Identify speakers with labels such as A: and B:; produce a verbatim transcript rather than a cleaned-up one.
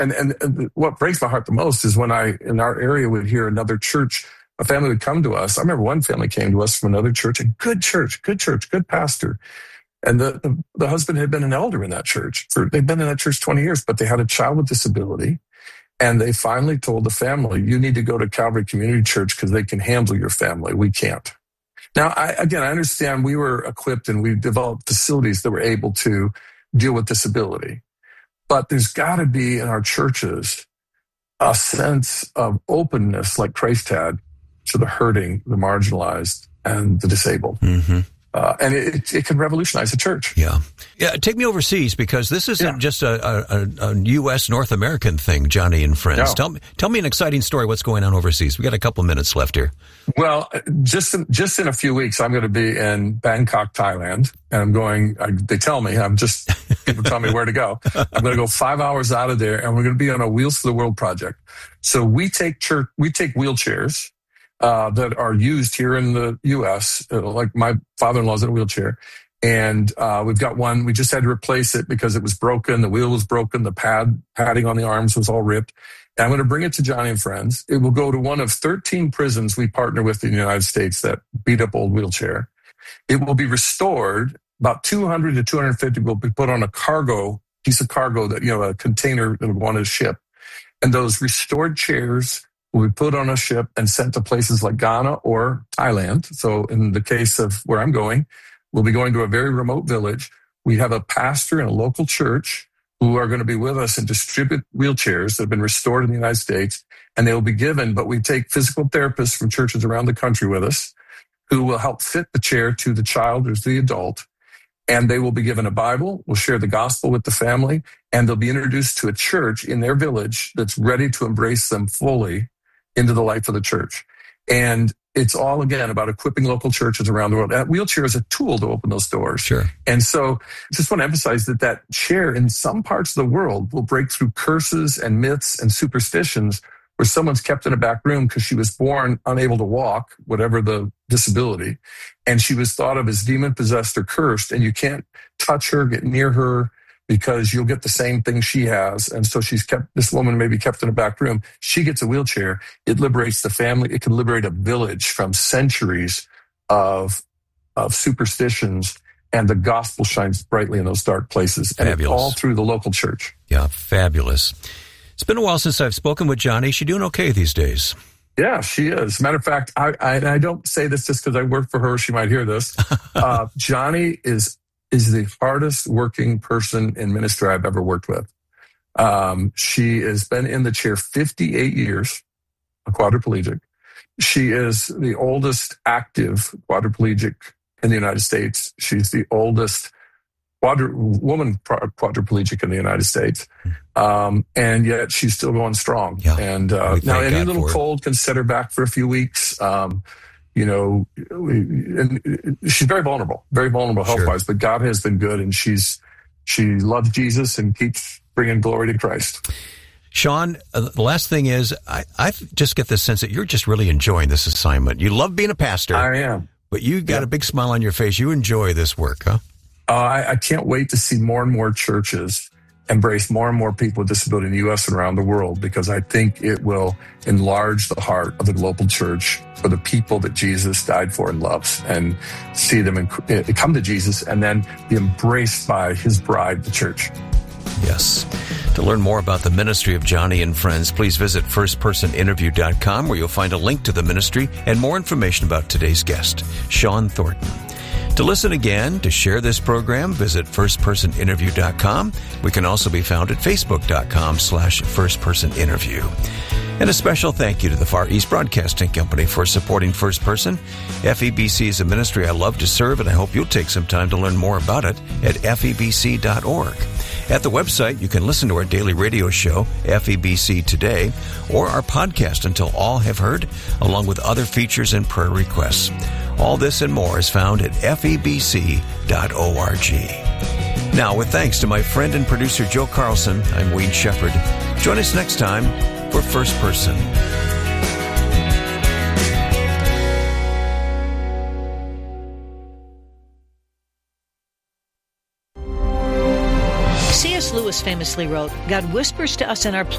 A: And, and and what breaks my heart the most is when I, in our area, would hear another church, a family would come to us. I remember one family came to us from another church, a good church, good church, good pastor. And the, the, the husband had been an elder in that church. For, they'd been in that church twenty years, but they had a child with disability. And they finally told the family, you need to go to Calvary Community Church because they can handle your family. We can't. Now, I, again, I understand we were equipped and we developed facilities that were able to deal with disability. But there's got to be in our churches a sense of openness like Christ had to the hurting, the marginalized, and the disabled. Mm-hmm. Uh, and it, it can revolutionize the church.
B: Yeah. Yeah. Take me overseas, because this isn't yeah. just a, a, a U S North American thing, Joni and Friends. No. Tell me, tell me an exciting story. What's going on overseas? We got a couple minutes left here.
A: Well, just in, just in a few weeks, I'm going to be in Bangkok, Thailand, and I'm going, I, they tell me, I'm just, people tell me where to go. I'm going to go five hours out of there, and we're going to be on a Wheels for the World project. So we take church, we take wheelchairs, Uh, that are used here in the U S Like my father-in-law's in a wheelchair, and uh, we've got one. We just had to replace it because it was broken. The wheel was broken. The pad padding on the arms was all ripped. And I'm going to bring it to Joni and Friends. It will go to one of thirteen prisons we partner with in the United States that beat up old wheelchair. It will be restored. About two hundred to two hundred fifty will be put on a cargo, piece of cargo that, you know, a container that would want to ship. And those restored chairs will be put on a ship and sent to places like Ghana or Thailand. So in the case of where I'm going, we'll be going to a very remote village. We have a pastor and a local church who are going to be with us and distribute wheelchairs that have been restored in the United States. And they will be given, but we take physical therapists from churches around the country with us who will help fit the chair to the child or to the adult. And they will be given a Bible. We'll share the gospel with the family, and they'll be introduced to a church in their village that's ready to embrace them fully into the life of the church. And it's all, again, about equipping local churches around the world. That wheelchair is a tool to open those doors.
B: Sure.
A: And so I just want to emphasize that that chair in some parts of the world will break through curses and myths and superstitions where someone's kept in a back room because she was born unable to walk, whatever the disability, and she was thought of as demon-possessed or cursed, and you can't touch her, get near her, because you'll get the same thing she has. And so she's kept, this woman may be kept in a back room. She gets a wheelchair. It liberates the family. It can liberate a village from centuries of, of superstitions, and the gospel shines brightly in those dark places. And it's all through the local church.
B: Yeah, fabulous. It's been a while since I've spoken with Joni. Is she doing okay these days?
A: Yeah, she is. Matter of fact, I, I, I don't say this just because I work for her. She might hear this. Uh, Joni is is the hardest working person in ministry I've ever worked with. Um, she has been in the chair fifty-eight years, a quadriplegic. She is the oldest active quadriplegic in the United States. She's the oldest quadri- woman quadriplegic in the United States. Um, and yet she's still going strong.
B: Yeah.
A: And uh, now any God little cold can set her back for a few weeks. Um, You know, and she's very vulnerable, very vulnerable health-wise, but God has been good, and she's she loves Jesus and keeps bringing glory to Christ.
B: Sean, uh, the last thing is, I, I just get the sense that you're just really enjoying this assignment. You love being a pastor.
A: I am.
B: But you got yeah. a big smile on your face. You enjoy this work, huh?
A: Uh, I, I can't wait to see more and more churches embrace more and more people with disability in the U S and around the world, because I think it will enlarge the heart of the global church for the people that Jesus died for and loves, and see them in, come to Jesus and then be embraced by his bride, the church.
B: Yes. To learn more about the ministry of Joni and Friends, please visit first person interview dot com, where you'll find a link to the ministry and more information about today's guest, Sean Thornton. To listen again, to share this program, visit first person interview dot com. We can also be found at facebook dot com slash first person interview. And a special thank you to the Far East Broadcasting Company for supporting First Person. F E B C is a ministry I love to serve, and I hope you'll take some time to learn more about it at F E B C dot org. At the website, you can listen to our daily radio show, F E B C Today, or our podcast, Until All Have Heard, along with other features and prayer requests. All this and more is found at F E B C dot org. Now, with thanks to my friend and producer Joe Carlson, I'm Wayne Shepherd. Join us next time for First Person.
C: C S. Lewis Lewis famously wrote, God whispers to us in our